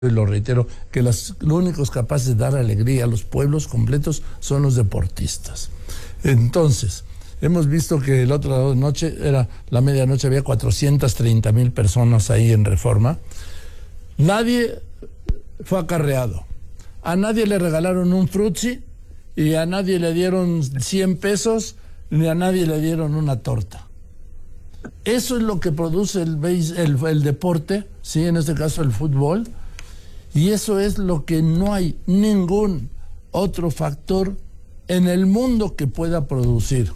y lo reitero, que los únicos capaces de dar alegría a los pueblos completos son los deportistas. Entonces, hemos visto que la otra noche, era la medianoche, había 430,000 personas ahí en Reforma. Nadie fue acarreado. A nadie le regalaron un frutzi y a nadie le dieron 100 pesos, ni a nadie le dieron una torta. Eso es lo que produce el deporte, sí, en este caso el fútbol, y eso es lo que no hay ningún otro factor en el mundo que pueda producir.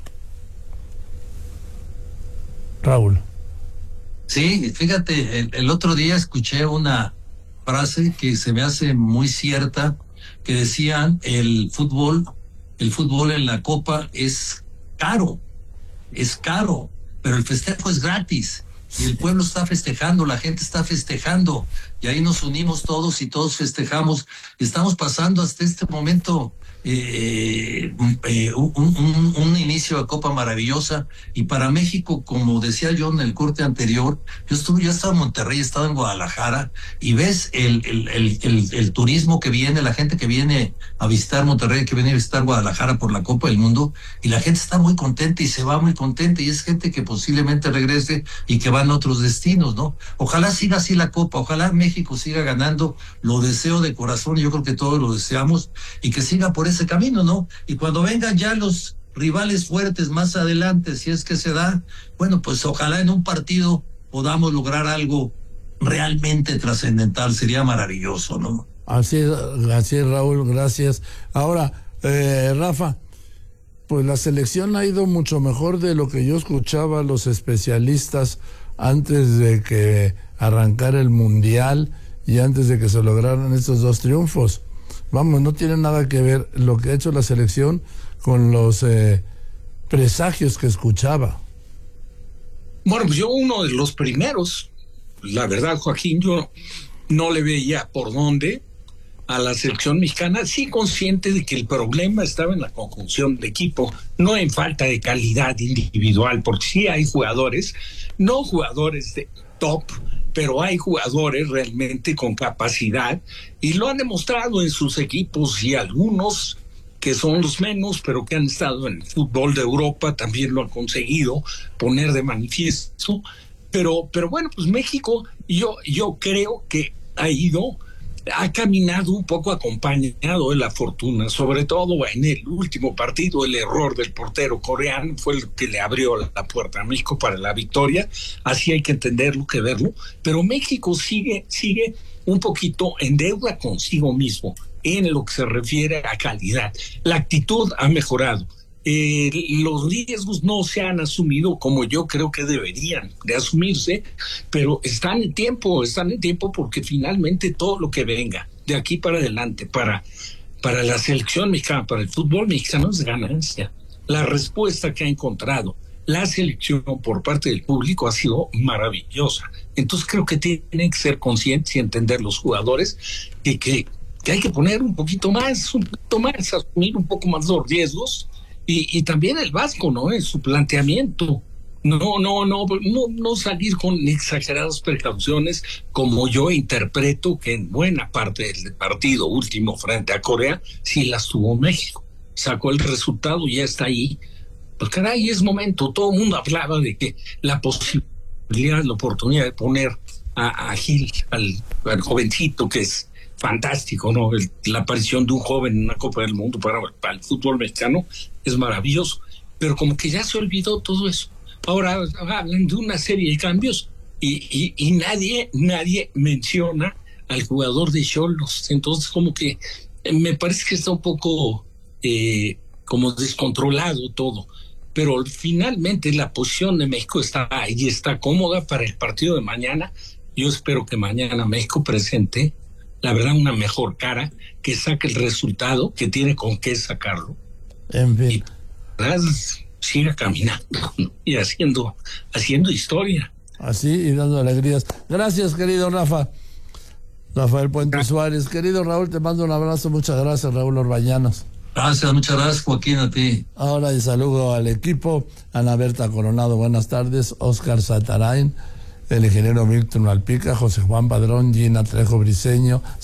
Raúl. Sí, fíjate, el otro día escuché una frase que se me hace muy cierta, que decían el fútbol en la Copa es caro, pero el festejo es gratis. Y el pueblo está festejando, la gente está festejando, y ahí nos unimos todos y todos festejamos. Estamos pasando hasta este momento un inicio de Copa maravillosa, y para México, como decía yo en el corte anterior, yo estaba en Monterrey, estaba en Guadalajara, y ves el turismo que viene, la gente que viene a visitar Monterrey, que viene a visitar Guadalajara por la Copa del Mundo, y la gente está muy contenta y se va muy contenta, y es gente que posiblemente regrese y que van a otros destinos, ¿no? Ojalá siga así la Copa, ojalá México siga ganando, lo deseo de corazón, yo creo que todos lo deseamos, y que siga por ese camino, ¿no? Y cuando vengan ya los rivales fuertes más adelante, si es que se da, bueno, pues ojalá en un partido podamos lograr algo realmente trascendental, sería maravilloso, ¿no? Así es, Raúl, gracias. Ahora, Rafa, pues la selección ha ido mucho mejor de lo que yo escuchaba a los especialistas antes de que arrancara el Mundial y antes de que se lograran estos dos triunfos. Vamos, no tiene nada que ver lo que ha hecho la selección con los presagios que escuchaba. Bueno, pues yo uno de los primeros, la verdad, Joaquín, yo no le veía por dónde a la selección mexicana, sí consciente de que el problema estaba en la conjunción de equipo, no en falta de calidad individual, porque sí hay jugadores, no jugadores de top, pero hay jugadores realmente con capacidad y lo han demostrado en sus equipos, y algunos que son los menos, pero que han estado en el fútbol de Europa también lo han conseguido poner de manifiesto. Pero bueno, pues México, yo creo que ha caminado un poco acompañado de la fortuna, sobre todo en el último partido. El error del portero coreano fue el que le abrió la puerta a México para la victoria, así hay que entenderlo, que verlo, pero México sigue un poquito en deuda consigo mismo en lo que se refiere a calidad. La actitud ha mejorado. Los riesgos no se han asumido como yo creo que deberían de asumirse, pero están en tiempo porque finalmente todo lo que venga de aquí para adelante para la selección mexicana, para el fútbol mexicano, es ganancia. La respuesta que ha encontrado la selección por parte del público ha sido maravillosa. Entonces creo que tienen que ser conscientes y entender los jugadores que hay que poner un poquito más, asumir un poco más los riesgos. Y también el Vasco, ¿no? En su planteamiento. No salir con exageradas precauciones, como yo interpreto que en buena parte del partido último frente a Corea sí las tuvo México. Sacó el resultado y ya está ahí. Pues caray, es momento. Todo el mundo hablaba de que la posibilidad, la oportunidad de poner a Gil, al jovencito, que es fantástico, ¿no? La aparición de un joven en una Copa del Mundo para el fútbol mexicano es maravilloso, pero como que ya se olvidó todo eso. Ahora hablan de una serie de cambios y nadie menciona al jugador de Xolos. Entonces como que me parece que está un poco como descontrolado todo, pero finalmente la posición de México está ahí, está cómoda para el partido de mañana. Yo espero que mañana México presente, la verdad, una mejor cara, que saque el resultado, que tiene con qué sacarlo. En fin. Y siga caminando y haciendo historia. Así, y dando alegrías. Gracias, querido Rafa. Rafael Puente Suárez. Querido Raúl, te mando un abrazo. Muchas gracias, Raúl Orbañanos. Gracias, muchas gracias, Joaquín, a ti. Ahora y saludo al equipo. Ana Berta Coronado, buenas tardes. Oscar Satarain, el ingeniero Milton Malpica, José Juan Padrón, Gina Trejo Briceño,